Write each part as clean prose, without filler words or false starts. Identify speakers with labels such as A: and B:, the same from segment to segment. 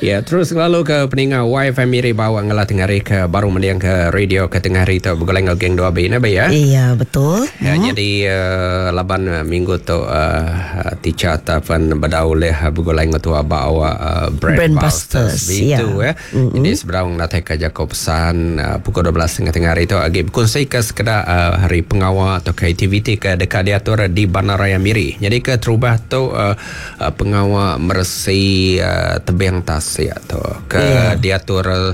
A: Ya, terus lalu ke peningat YFM Miri bawa ngalah tengah hari ke baru mendiang ke radio ke tengah hari tu bergoleng geng 2B na ya.
B: Iya, betul.
A: Ya, jadi laban minggu tu teacher ataupun badauleh bergoleng tu bawa Brand Busters itu ya. Jadi seberang nak ke Jakob pesan pukul 12 tengah hari tu agi berkongsi ke sekedar hari pengawal atau ke aktiviti ke dekat diatur di Bandaraya Miri. Jadi ke terubah tu pengawal meresi tebing tas ya tu ke diatur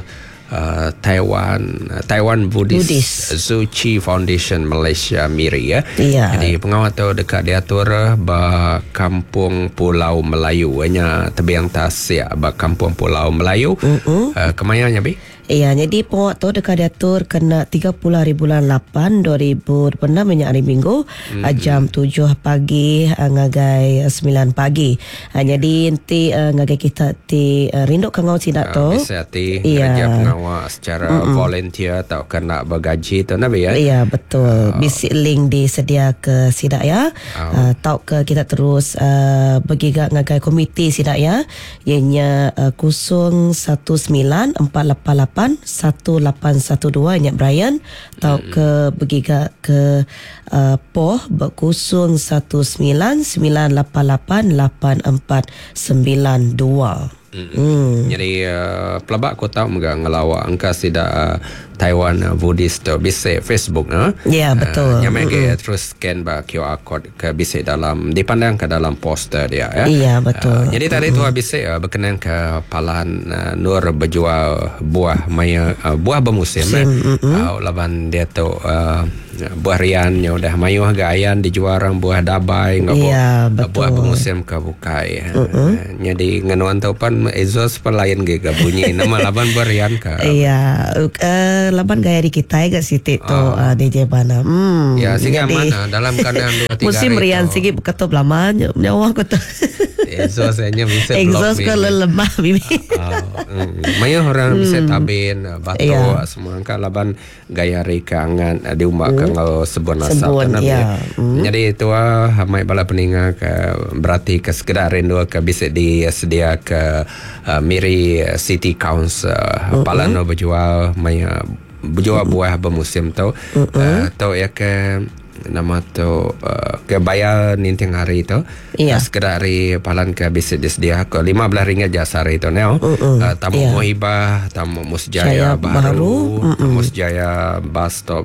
A: Taiwan Buddhist Zuchi Foundation Malaysia Miri ya. Jadi pengawal tu dekat diatur ba Kampung Pulau Melayu nya tebing tas ya ba Kampung Pulau Melayu. Kemayanya bi?
B: Iya, jadi pengawak tu dekat diatur kena 30 hari bulan 8 2026 minyak hari Minggu jam 7 pagi ngagai 9 pagi. Jadi nanti ngagai kita ti rinduk kangau sidak tu.
A: Bisa ti kerja pengawak secara volunteer atau kena bergaji tu nabi ya.
B: Iya, betul. Bisi link disedia ke sidak ya. Tau ke kita terus bergigak ngagai komiti sidak ya. Ianya 019488 1812 Nyak Brian atau ke bergiga ke POH berkusung 1998888492.
A: Jadi pelabak aku tahu enggak ngelawak angka sida Taiwan Buddhist bisa Facebook
B: ya betul.
A: Nyamai terus scan ba QR code ke bisa dalam dipandang ke dalam poster dia ya.
B: Iya betul.
A: Jadi tadi tu bisa berkenan ke Palan Nur berjual buah maya buah bermusim laban dia tu buah rian yang udah mayu gayan dijual orang buah dabai buah bermusim ke bukai. Jadi nganuan tu pan exhaust pelayan ge bunyi nama laban buah rian ke.
B: Iya, laban gaya di kita ke Siti tu DJ Bana.
A: Ya sehingga mana dalam keadaan 2-3 hari
B: musim rian sigi beketup lama nyawa ko tu.
A: Exhaust nya bisa
B: exhaust ko lemah bibi.
A: Mayu orang bisa tabin batu semua angka laban gaya rikangan diumbak ke sebuah nasab ya. Jadi itu hamai bala peninga ke berarti ke sekedar rindu ke bisa disedia ke Miri City Council Palano berjual berjual buah bermusim tu tu ya ke nama tu ke bayar ninting hari tu sekedar hari palan ke bisa disediakan ke RM15 jasa hari tu tamu Mohibah tamu Musjaya baru Musjaya bus stop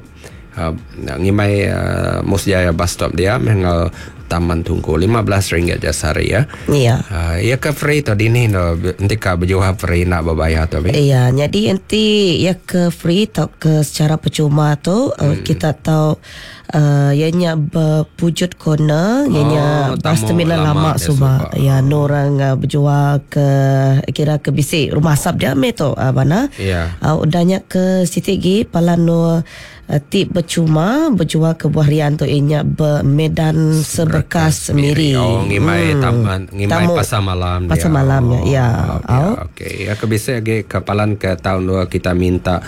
A: ngimai Musjaya bus stop dia mengal Taman Tungku RM15 jasa hari ya. Iya. Ya ke free tadi ni nanti ka berjual free nak berbayar tu.
B: Iya, jadi nanti ya ke free atau ke secara percuma tu kita tahu ianya berwujud kona ianya terminal lama suba ya orang berjual ke kira ke bisi rumah sab dia meto bana. Iya. Udahnya ke Sitigi Palano tip bercuma berjual ke buah rian tu ianya bermedan seberkas Miri.
A: Ngimai taman ngimai pasar malam
B: dia. Pasar malamnya ya.
A: Okey. Ya ke bisa ke kapalan ke tahun 2 kita minta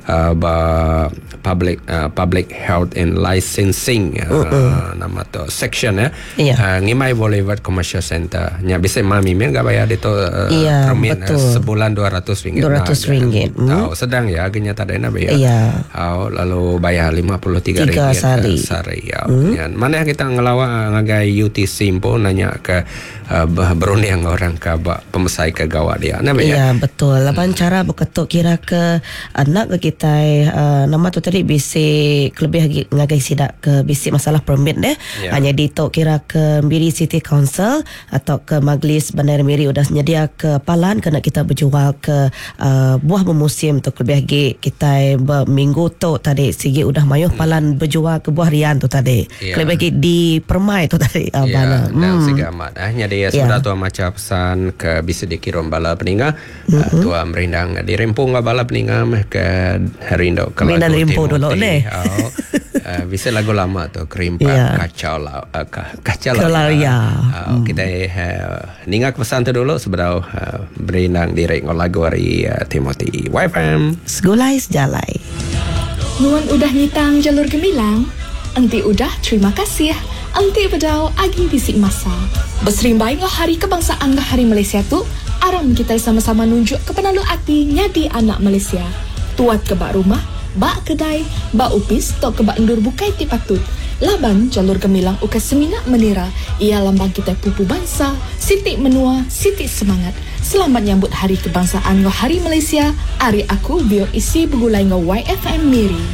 A: public health and licensing nama tu section ya. Ngimai boleh buat commercial center. Nya bisa mami enggak bayar itu permit sebulan RM200.
B: RM200.
A: Tahu sedang ya agaknya tak ada bayar.
B: Iya.
A: Lalu bayar RM53 sehari ya. Mana kita ngelawak ngagai UTC pun nanya ke berunding orang ke pemesai ke gawat dia.
B: Iya betul. Lapan cara berketuk kira ke anak ke kita nama tu tadi bisik lebih ngagai sidak ke bisik masalah permit deh. Hanya di tok kira ke Miri City Council atau ke Majlis Bandar Miri udah sedia ke palan kena kita berjual ke buah bermusim tu lebih lagi kita minggu tu tadi sigi udah mayuh palan berjual ke buah rian tu tadi. Lebih lagi di Permai tu tadi bana.
A: Dan segi amat jadi sudah tua macam pesan ke bisa dikirim bala peninga tua merindang dirempung bala peninga ke harindo kalau
B: rimpu dulu deh.
A: Bisa lagu lama tu kerimpak kacau lah kita ninga pesan tu dulu sebelum berindang direk ngol lagu hari Timothy YFM
B: segulai sejalai
C: nuan udah nyitang jalur gemilang enti udah terima kasih enti bedau agi bisik masa. Beserimbai ngah hari kebangsaan ngah hari Malaysia tu Aram kita sama-sama nunjuk ke penalu hati nyadi anak Malaysia. Tuat ke bak rumah, bak kedai, bak upis, tok ke bak endur bukai ti patut. Laban jalur gemilang ukas seminak menira. Ia lambang kita pupu bangsa, sitik menua, sitik semangat. Selamat nyambut Hari Kebangsaan ngo Hari Malaysia. Hari aku bio isi begulai ngo YFM Miri.